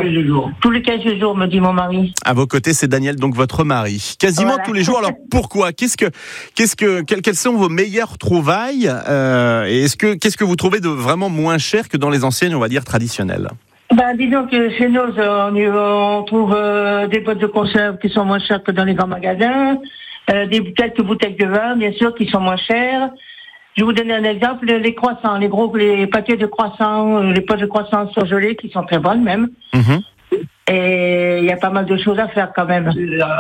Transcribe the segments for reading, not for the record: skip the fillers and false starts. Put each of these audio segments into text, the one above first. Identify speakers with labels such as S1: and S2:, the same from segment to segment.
S1: 15 jours.
S2: Tous les 15 jours, me dit mon mari.
S3: À vos côtés, c'est Daniel, donc votre mari. Quasiment
S2: Voilà.
S3: tous les jours. Alors pourquoi ? Quelles sont vos meilleures trouvailles et qu'est-ce que vous trouvez de vraiment moins cher que dans les enseignes, on va dire, traditionnelles ?
S2: Disons que chez nous, on trouve des boîtes de conserve qui sont moins chères que dans les grands magasins, quelques bouteilles de vin, bien sûr, qui sont moins chères. Je vais vous donner un exemple, les croissants, les paquets de croissants, les poches de croissants surgelés qui sont très bonnes même.
S3: Mm-hmm.
S2: Et il y a pas mal de choses à faire quand même.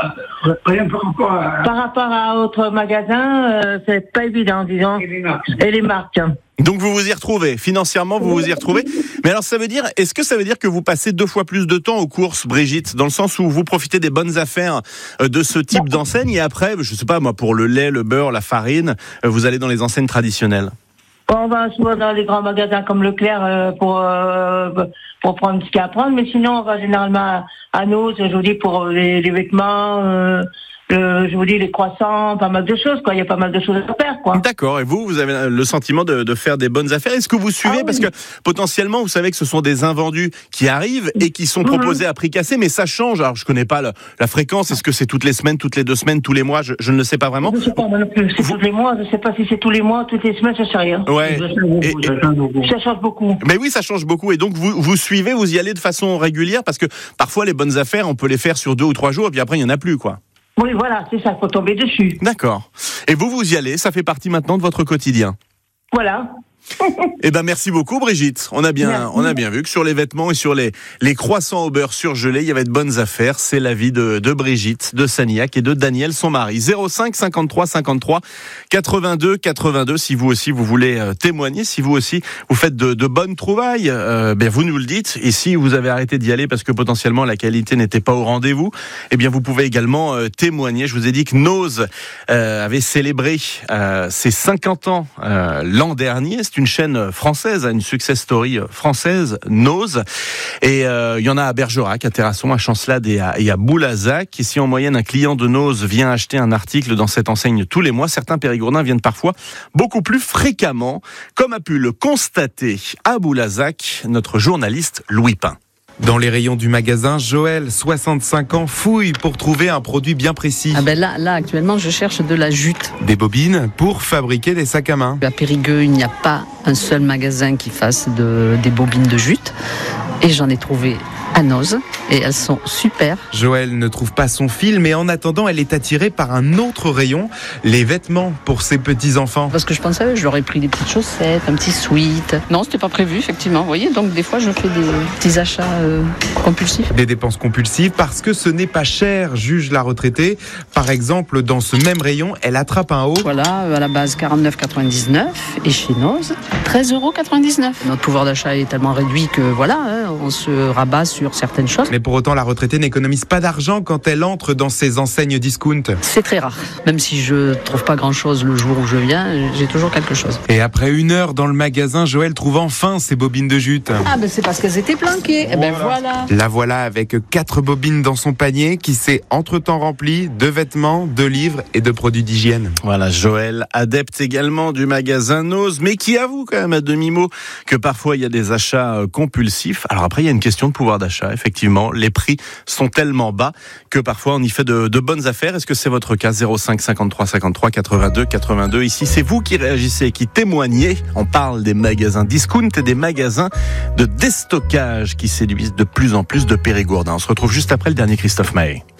S2: Par rapport à autres magasins, c'est pas évident, disons. Et les marques.
S3: Donc vous vous y retrouvez, financièrement vous vous y retrouvez. Mais alors est-ce que ça veut dire que vous passez 2 fois plus de temps aux courses, Brigitte, dans le sens où vous profitez des bonnes affaires de ce type d'enseigne et après, je sais pas moi, pour le lait, le beurre, la farine, vous allez dans les enseignes traditionnelles?
S2: On va souvent dans les grands magasins comme Leclerc pour prendre ce qu'il y a à prendre, mais sinon on va généralement à Noz, je vous dis, pour les vêtements, je vous dis les croissants, pas mal de choses, quoi. Il y a pas mal de choses à faire, quoi.
S3: D'accord. Et vous avez le sentiment de faire des bonnes affaires. Est-ce que vous suivez parce que potentiellement, vous savez que ce sont des invendus qui arrivent et qui sont proposés à prix cassé, mais ça change. Alors, je connais pas la fréquence. Est-ce que c'est toutes les semaines, toutes les 2 semaines, tous les mois? Je ne le sais pas vraiment.
S2: Je sais pas, moi non plus. C'est tous les mois. Je sais pas si c'est tous les mois, toutes les semaines, je sais rien.
S3: Ouais.
S2: Ça change beaucoup.
S3: Mais oui, ça change beaucoup. Et donc, vous suivez, vous y allez de façon régulière parce que parfois, les bonnes affaires, on peut les faire sur 2 ou 3 jours et puis après, il y en a plus, quoi.
S2: Oui, voilà, c'est ça, faut tomber dessus.
S3: D'accord. Et vous y allez, ça fait partie maintenant de votre quotidien.
S2: Voilà.
S3: Eh ben merci beaucoup Brigitte. On a bien vu que sur les vêtements et sur les croissants au beurre surgelés, il y avait de bonnes affaires. C'est l'avis de Brigitte, de Saniac et de Daniel, son mari. 05 53 53 82 82. Si vous aussi vous voulez témoigner, si vous aussi vous faites de bonnes trouvailles, vous nous le dites. Et si vous avez arrêté d'y aller parce que potentiellement la qualité n'était pas au rendez-vous, eh bien vous pouvez également témoigner. Je vous ai dit que Noz avait célébré ses 50 ans l'an dernier. C'est une chaîne française, une success story française, Noz. Et il y en a à Bergerac, à Terrasson, à Chancelade et à Boulazac. Et si en moyenne un client de Noz vient acheter un article dans cette enseigne tous les mois, certains Périgourdins viennent parfois beaucoup plus fréquemment, comme a pu le constater à Boulazac notre journaliste Louis Pain.
S4: Dans les rayons du magasin, Joël, 65 ans, fouille pour trouver un produit bien précis.
S5: Là, actuellement, je cherche de la jute.
S4: Des bobines pour fabriquer des sacs à main.
S5: À Périgueux, il n'y a pas un seul magasin qui fasse des bobines de jute. Et j'en ai trouvé à Noz. Et elles sont super.
S4: Joël ne trouve pas son fil, mais en attendant, elle est attirée par un autre rayon, les vêtements pour ses petits-enfants.
S5: Parce que je pensais à eux, je leur ai pris des petites chaussettes, un petit sweat. Non, c'était pas prévu, effectivement. Vous voyez, donc des fois, je fais des petits achats compulsifs.
S4: Des dépenses compulsives parce que ce n'est pas cher, juge la retraitée. Par exemple, dans ce même rayon, elle attrape un haut.
S5: Voilà, à la base 49,99 et chez Noz, 13,99 €. Notre pouvoir d'achat est tellement réduit que on se rabat sur certaines choses.
S4: Mais pour autant, la retraitée n'économise pas d'argent quand elle entre dans ces enseignes discount.
S5: C'est très rare. Même si je trouve pas grand-chose le jour où je viens, j'ai toujours quelque chose.
S4: Et après 1 heure dans le magasin, Joël trouve enfin ses bobines de jute.
S5: C'est parce qu'elles étaient planquées. Voilà.
S4: La voilà avec 4 bobines dans son panier qui s'est entre-temps rempli de vêtements, de livres et de produits d'hygiène.
S3: Voilà, Joël, adepte également du magasin Noz, mais qui avoue quand même à demi-mot que parfois il y a des achats compulsifs. Alors après, il y a une question de pouvoir d'achat, effectivement. Les prix sont tellement bas que parfois on y fait de bonnes affaires. Est-ce que c'est votre cas? 05 53 53 82 82. Ici, c'est vous qui réagissez, qui témoignez. On parle des magasins discount et des magasins de déstockage qui séduisent de plus en plus de Périgourdins. On se retrouve juste après le dernier Christophe Maé.